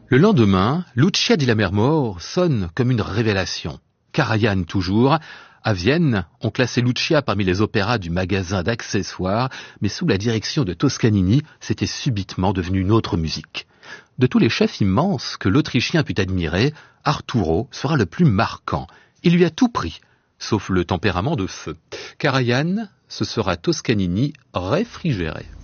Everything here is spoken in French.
Le lendemain, Lucia di Lammermoor sonne comme une révélation. Karajan toujours. À Vienne, on classait Lucia parmi les opéras du magasin d'accessoires, mais sous la direction de Toscanini, c'était subitement devenu une autre musique. De tous les chefs immenses que l'Autrichien put admirer, Arturo sera le plus marquant. Il lui a tout pris, sauf le tempérament de feu. Karajan, ce sera Toscanini réfrigéré.